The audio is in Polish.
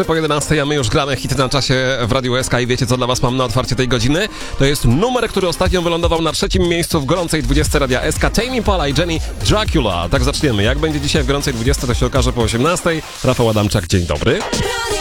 3 po 11, a my już gramy hity na czasie w Radiu SK i wiecie, co dla was mam na otwarcie tej godziny? To jest numer, który ostatnio wylądował na 3. miejscu w gorącej 20 Radia SK. Tame Impala i Jenny Dracula. Tak zaczniemy. Jak będzie dzisiaj w gorącej 20, to się okaże po 18. Rafał Adamczak, dzień dobry.